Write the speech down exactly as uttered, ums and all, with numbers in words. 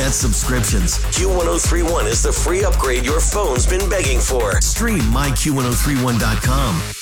forget subscriptions. Q ten thirty-one is the free upgrade your phone's been begging for. Stream my Q ten thirty-one dot com.